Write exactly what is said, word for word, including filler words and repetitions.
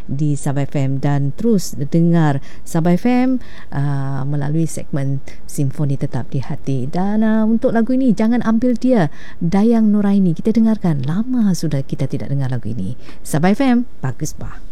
di Sabah F M, dan terus dengar Sabah F M uh, melalui segmen Simfoni Tetap di Hati. Dan uh, untuk lagu ini, Jangan Ambil Dia, Dayang Nuraini, kita dengarkan. Lama sudah kita tidak dengar lagu ini. Sabah F M, bagus bah.